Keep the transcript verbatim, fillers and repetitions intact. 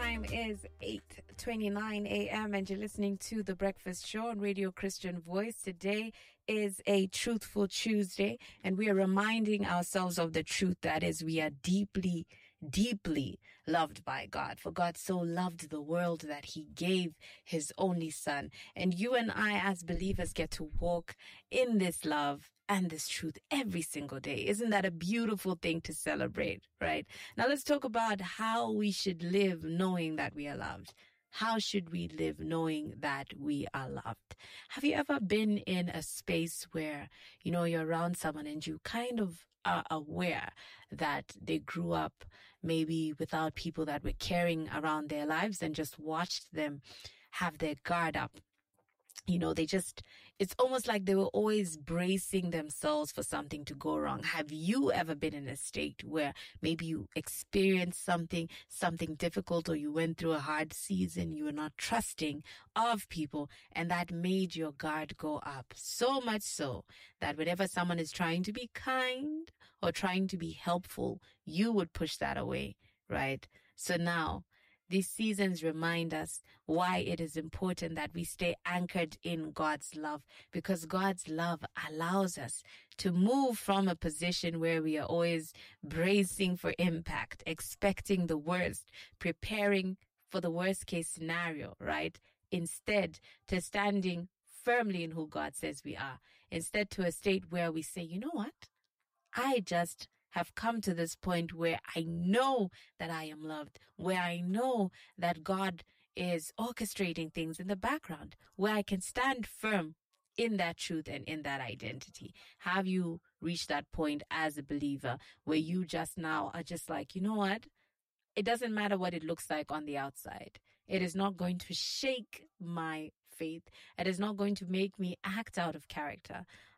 time is eight twenty-nine a.m. and you're listening to The Breakfast Show on Radio Christian Voice. Today is a Truthful Tuesday, and we are reminding ourselves of the truth that is we are deeply, deeply loved by God. For God so loved the world that he gave his only son. And you and I as believers get to walk in this love and this truth every single day. Isn't that a beautiful thing to celebrate, right? Now let's talk about how we should live knowing that we are loved. How should we live knowing that we are loved? Have you ever been in a space where, you know, you're around someone and you kind of are aware that they grew up maybe without people that were caring around their lives and just watched them have their guard up? You know, they just, it's almost like they were always bracing themselves for something to go wrong. Have you ever been in a state where maybe you experienced something, something difficult, or you went through a hard season, you were not trusting of people, and that made your guard go up? So much so that whenever someone is trying to be kind or trying to be helpful, you would push that away, right? So now, these seasons remind us why it is important that we stay anchored in God's love, because God's love allows us to move from a position where we are always bracing for impact, expecting the worst, preparing for the worst case scenario, right? Instead, to standing firmly in who God says we are. Instead, to a state where we say, you know what? I just have come to this point where I know that I am loved, where I know that God is orchestrating things in the background, where I can stand firm in that truth and in that identity. Have you reached that point as a believer where you just now are just like, you know what? It doesn't matter what it looks like on the outside. It is not going to shake my faith. It is not going to make me act out of character.